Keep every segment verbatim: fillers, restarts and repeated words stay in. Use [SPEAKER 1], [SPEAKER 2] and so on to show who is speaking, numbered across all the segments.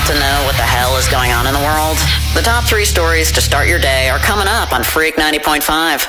[SPEAKER 1] to know what the hell is going on in the world? The top three stories to start your day are coming up on Freak ninety point five.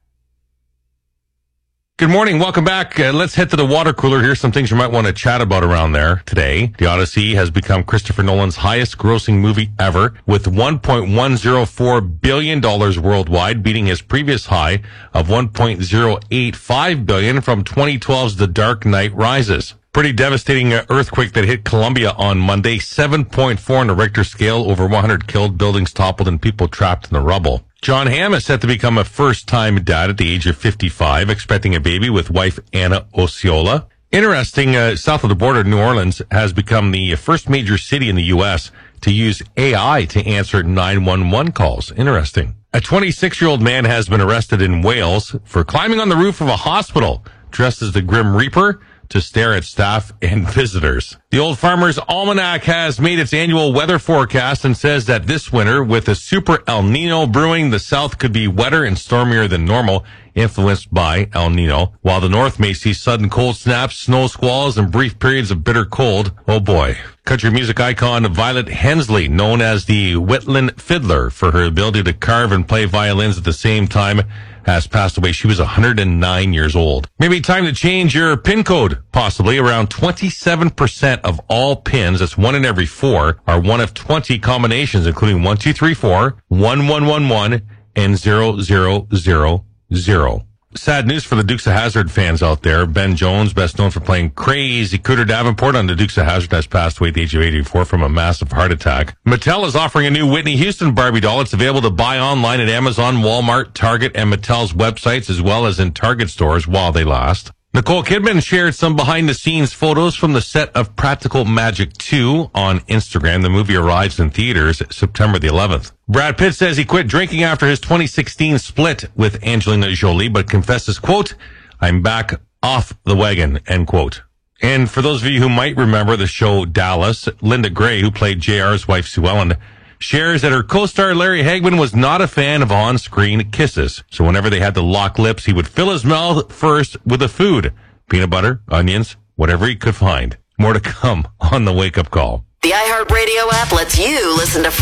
[SPEAKER 2] Good morning. Welcome back. Uh, let's head to the water cooler. Here's some things you might want to chat about around there today. The Odyssey has become Christopher Nolan's highest grossing movie ever with one point one zero four billion dollars worldwide, beating his previous high of one point zero eight five billion dollars from twenty twelve's The Dark Knight Rises. Pretty devastating uh, earthquake that hit Colombia on Monday. seven point four on the Richter scale, over one hundred killed, buildings toppled, and people trapped in the rubble. John Hamm is set to become a first-time dad at the age of fifty-five, expecting a baby with wife Anna Osceola. Interesting, uh, south of the border, New Orleans has become the first major city in the U S to use A I to answer nine one one calls. Interesting. A twenty-six-year-old man has been arrested in Wales for climbing on the roof of a hospital, dressed as the Grim Reaper, to stare at staff and visitors. The Old Farmer's Almanac has made its annual weather forecast and says that this winter, with a super El Nino brewing, the South could be wetter and stormier than normal, influenced by El Nino, while the North may see sudden cold snaps, snow squalls, and brief periods of bitter cold. Oh boy. Country music icon Violet Hensley, known as the Wetland Fiddler for her ability to carve and play violins at the same time, has passed away. She was one hundred nine years old. Maybe time to change your PIN code, possibly. Around twenty-seven percent of all pins, that's one in every four, are one of twenty combinations, including one two three four, one one one one, and zero zero zero zero. Sad news for the Dukes of Hazzard fans out there. Ben Jones, best known for playing Crazy Cooter Davenport on the Dukes of Hazzard, has passed away at the age of eighty-four from a massive heart attack. Mattel is offering a new Whitney Houston Barbie doll. It's available to buy online at Amazon, Walmart, Target, and Mattel's websites, as well as in Target stores while they last. Nicole Kidman shared some behind-the-scenes photos from the set of Practical Magic two on Instagram. The movie arrives in theaters September the eleventh. Brad Pitt says he quit drinking after his twenty sixteen split with Angelina Jolie, but confesses, quote, "I'm back off the wagon," end quote. And for those of you who might remember the show Dallas, Linda Gray, who played J R's wife Sue Ellen, shares that her co-star Larry Hagman was not a fan of on-screen kisses. So whenever they had to lock lips, he would fill his mouth first with the food. Peanut butter, onions, whatever he could find. More to come on the Wake Up Call.
[SPEAKER 1] The iHeartRadio app lets you listen to